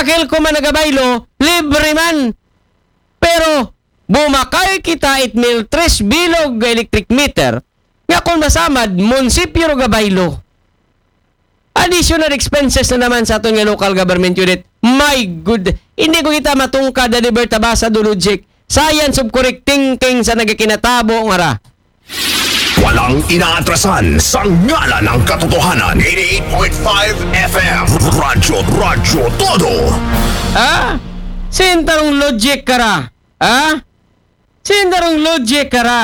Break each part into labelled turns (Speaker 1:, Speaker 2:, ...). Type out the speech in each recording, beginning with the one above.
Speaker 1: Magelko man nagabaylo, libre man. Pero, bumakay kita 8,000 bilog electric meter, nga kung masamad, munisipyo ro gabaylo. Additional expenses na naman sa aton nga local government unit. My good, hindi ko kita matungkad na libertabasa do logic. Science of correct thinking sa nagakinatabo nga ra.
Speaker 2: Walang inaatrasan sa ngala ng katotohanan. 88.5 FM. Radyo Todo.
Speaker 1: Ha? Sintarong logic ka ra? Ha? Sintarong logic ka ra?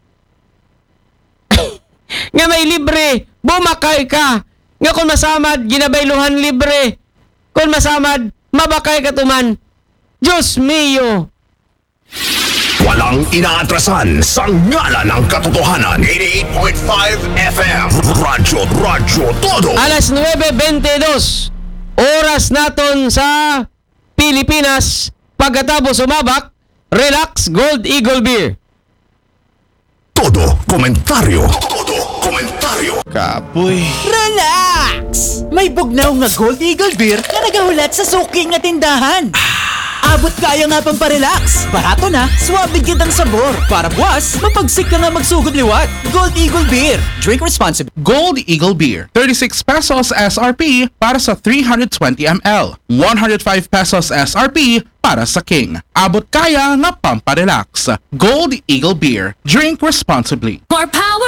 Speaker 1: Nga may libre, bumakay ka. Nga kung masamad, ginabayluhan libre. Kung masamad, mabakay ka tuman. Diyos mio.
Speaker 2: Walang inaatrasan sa ngala ng katotohanan. 88.5 FM. Radyo Todo.
Speaker 1: Alas 9:22. Oras naton sa Pilipinas. Pagkatapos umabak, relax Gold Eagle Beer.
Speaker 2: Todo komentaryo. Todo komentaryo.
Speaker 3: Kapoy.
Speaker 4: Relax! May bugnaw nga Gold Eagle Beer na nagahulat sa suki nga tindahan. Abot kaya nga pang parelax. Barato na, swabig kitang sabor. Para buwas, mapagsik ka nga magsugod liwat. Gold Eagle Beer. Drink responsibly.
Speaker 3: Gold Eagle Beer. 36 pesos SRP para sa 320 ml. 105 pesos SRP para sa King. Abot kaya nga pamparelax. Gold Eagle Beer. Drink responsibly.
Speaker 5: More power!